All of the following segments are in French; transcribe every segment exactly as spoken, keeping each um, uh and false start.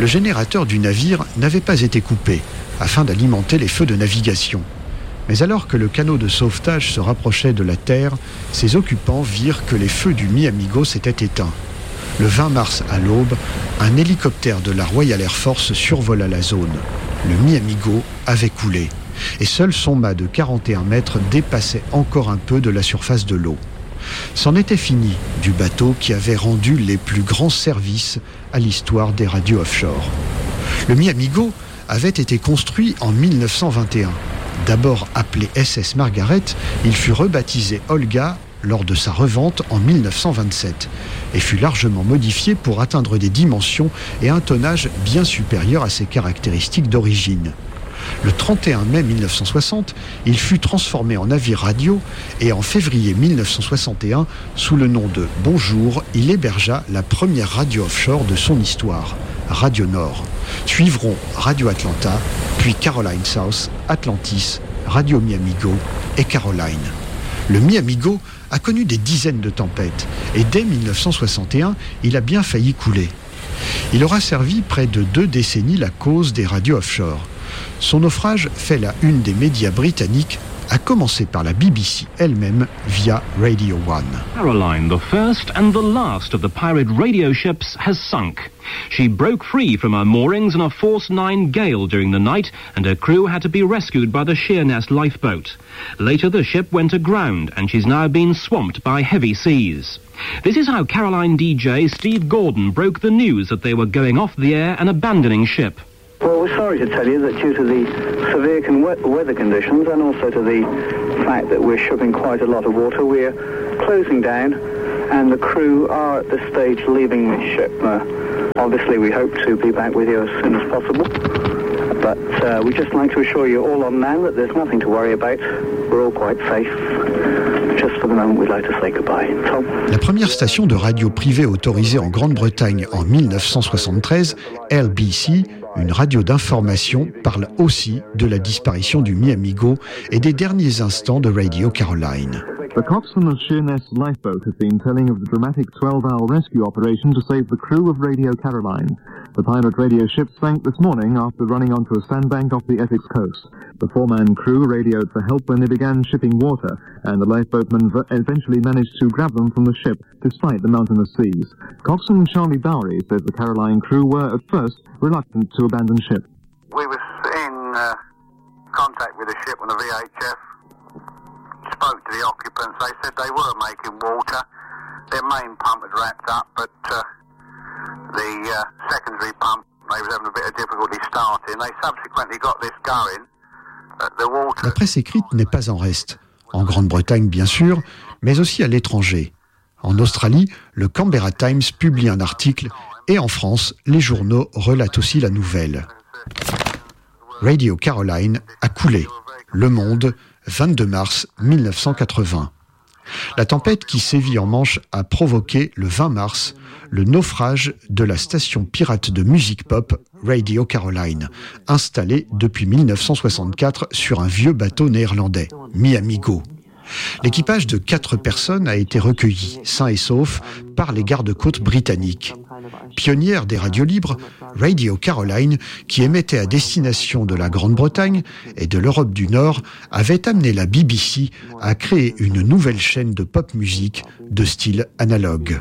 Le générateur du navire n'avait pas été coupé afin d'alimenter les feux de navigation. Mais alors que le canot de sauvetage se rapprochait de la terre, ses occupants virent que les feux du Mi-Amigo s'étaient éteints. Le vingt mars à l'aube, un hélicoptère de la Royal Air Force survola la zone. Le Mi-Amigo avait coulé et seul son mât de quarante et un mètres dépassait encore un peu de la surface de l'eau. C'en était fini du bateau qui avait rendu les plus grands services à l'histoire des radios offshore. Le Mi-Amigo avait été construit en mille neuf cent vingt et un. D'abord appelé S S Margaret, il fut rebaptisé Olga lors de sa revente en mille neuf cent vingt-sept et fut largement modifié pour atteindre des dimensions et un tonnage bien supérieurs à ses caractéristiques d'origine. Le trente et un mai mille neuf cent soixante, il fut transformé en navire radio et en février mille neuf cent soixante et un, sous le nom de Bonjour, il hébergea la première radio offshore de son histoire, Radio Nord. Suivront Radio Atlanta, puis Caroline South, Atlantis, Radio Mi-Amigo et Caroline. Le Mi-Amigo a connu des dizaines de tempêtes et dès mille neuf cent soixante et un, il a bien failli couler. Il aura servi près de deux décennies la cause des radios offshore. Son naufrage fait la une des médias britanniques, à commencer par la B B C elle-même via Radio One. Caroline, the first and the last of the pirate radio ships, has sunk. She broke free from her moorings in a force nine gale during the night, and her crew had to be rescued by the Sheerness lifeboat. Later, the ship went aground, and she's now been swamped by heavy seas. This is how Caroline D J Steve Gordon broke the news that they were going off the air and abandoning ship. Well, we're sorry to tell you that due to the severe con- weather conditions and also to the fact that we're shipping quite a lot of water, we're closing down and the crew are at this stage leaving the ship. Uh, obviously, we hope to be back with you as soon as possible. But uh, we'd just like to assure you all on land that there's nothing to worry about. We're all quite safe. Just for the moment, we'd like to say goodbye. Tom? La première station de radio privée autorisée en Grande-Bretagne en mille neuf cent soixante-treize, L B C, une radio d'information, parle aussi de la disparition du Mi-Amigo et des derniers instants de Radio Caroline. The coxswain of Sheerness lifeboat has been telling of the dramatic twelve-hour rescue operation to save the crew of Radio Caroline. The pirate radio ship sank this morning after running onto a sandbank off the Essex coast. The four-man crew radioed for help when they began shipping water, and the lifeboatmen v- eventually managed to grab them from the ship despite the mountainous seas. Coxswain Charlie Bowery says the Caroline crew were at first reluctant to abandon ship. We were in uh, contact with the ship on the V H F. Spoke to the occupants. They said they were making water. Their main pump had wrapped up, but uh, the uh, secondary pump, they was having a bit of difficulty starting. They subsequently got this going. Uh, the water... La presse écrite n'est pas en reste. En Grande-Bretagne, bien sûr, mais aussi à l'étranger. En Australie, le Canberra Times publie un article et en France, les journaux relatent aussi la nouvelle. Radio Caroline a coulé. Le Monde, vingt-deux mars mille neuf cent quatre-vingts. La tempête qui sévit en Manche a provoqué, le vingt mars, le naufrage de la station pirate de musique pop Radio Caroline, installée depuis mille neuf cent soixante-quatre sur un vieux bateau néerlandais, Mi-Amigo. L'équipage de quatre personnes a été recueilli, sain et sauf, par les gardes-côtes britanniques. Pionnière des radios libres, Radio Caroline, qui émettait à destination de la Grande-Bretagne et de l'Europe du Nord, avait amené la B B C à créer une nouvelle chaîne de pop musique de style analogue.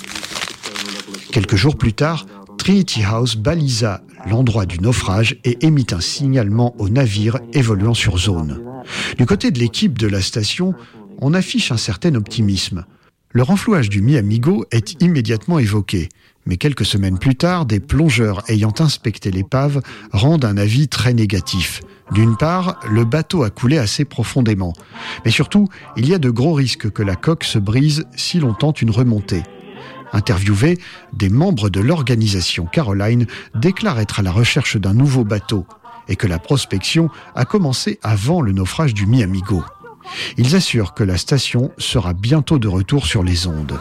Quelques jours plus tard, Trinity House balisa l'endroit du naufrage et émit un signalement aux navires évoluant sur zone. Du côté de l'équipe de la station, on affiche un certain optimisme. Le renflouage du Mi-Amigo est immédiatement évoqué, mais quelques semaines plus tard, des plongeurs ayant inspecté l'épave rendent un avis très négatif. D'une part, le bateau a coulé assez profondément, mais surtout, il y a de gros risques que la coque se brise si l'on tente une remontée. Interviewés, des membres de l'organisation Caroline déclarent être à la recherche d'un nouveau bateau et que la prospection a commencé avant le naufrage du Mi-Amigo. Ils assurent que la station sera bientôt de retour sur les ondes.